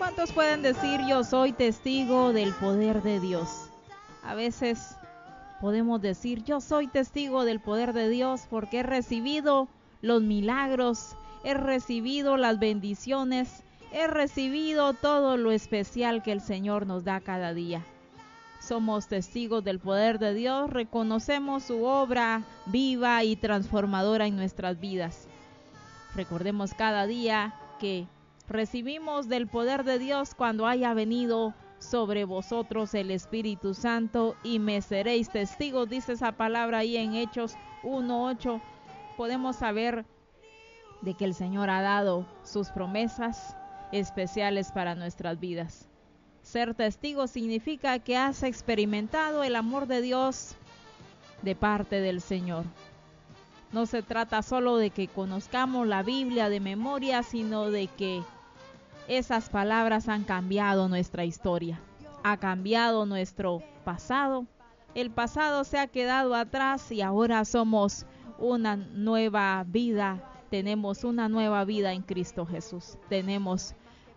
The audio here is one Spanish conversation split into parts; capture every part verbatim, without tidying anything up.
¿Cuántos pueden decir yo soy testigo del poder de Dios? A veces podemos decir yo soy testigo del poder de Dios porque he recibido los milagros, he recibido las bendiciones, he recibido todo lo especial que el Señor nos da cada día. Somos testigos del poder de Dios, reconocemos su obra viva y transformadora en nuestras vidas. Recordemos cada día que recibimos del poder de Dios cuando haya venido sobre vosotros el Espíritu Santo y me seréis testigos, dice esa palabra ahí en Hechos uno ocho. Podemos saber de que el Señor ha dado sus promesas especiales para nuestras vidas. Ser testigo significa que has experimentado el amor de Dios de parte del Señor. No se trata solo de que conozcamos la Biblia de memoria, sino de que esas palabras han cambiado nuestra historia, ha cambiado nuestro pasado. El pasado se ha quedado atrás y ahora somos una nueva vida. Tenemos una nueva vida en Cristo Jesús. Tenemos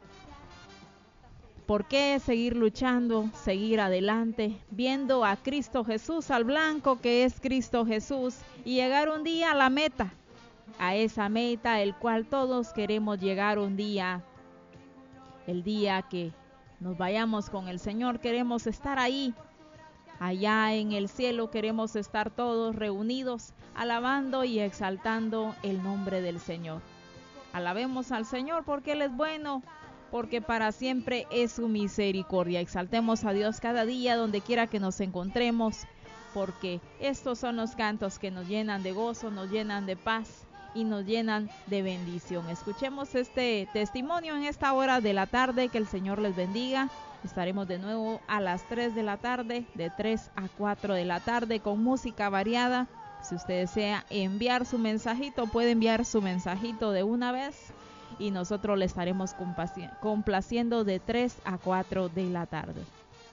por qué seguir luchando, seguir adelante, viendo a Cristo Jesús, al blanco que es Cristo Jesús, y llegar un día a la meta, a esa meta el cual todos queremos llegar un día. El día que nos vayamos con el Señor, queremos estar ahí, allá en el cielo, queremos estar todos reunidos, alabando y exaltando el nombre del Señor. Alabemos al Señor porque Él es bueno, porque para siempre es su misericordia. Exaltemos a Dios cada día, donde quiera que nos encontremos, porque estos son los cantos que nos llenan de gozo, nos llenan de paz y nos llenan de bendición. Escuchemos este testimonio en esta hora de la tarde. Que el Señor les bendiga. Estaremos de nuevo a las tres de la tarde, de tres a cuatro de la tarde, con música variada. Si usted desea enviar su mensajito, puede enviar su mensajito de una vez y nosotros le estaremos complaciendo de tres a cuatro de la tarde.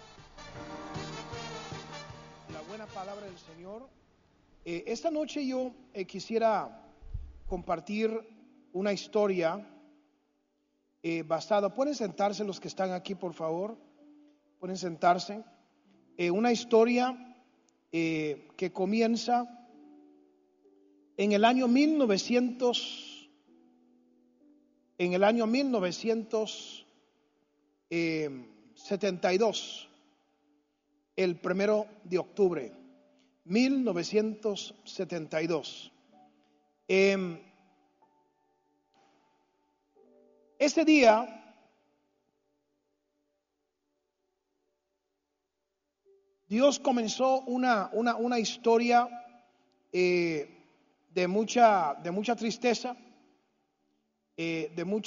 La buena palabra del Señor. Eh, esta noche yo eh, quisiera compartir una historia eh, basada. ¿Pueden sentarse los que están aquí, por favor? ¿Pueden sentarse? Eh, una historia eh, que comienza en el año mil novecientos en el año mil novecientos setenta y dos, el primero de octubre, mil novecientos setenta y dos. Eh, ese día Dios comenzó una, una, una historia eh, de mucha, de mucha tristeza, eh, de mucha